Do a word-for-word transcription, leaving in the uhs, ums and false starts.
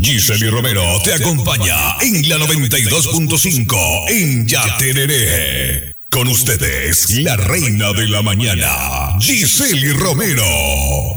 Gisely Romero te acompaña en la noventa y dos punto cinco en Ya Tereré. Con ustedes, la reina de la mañana, Gisely Romero.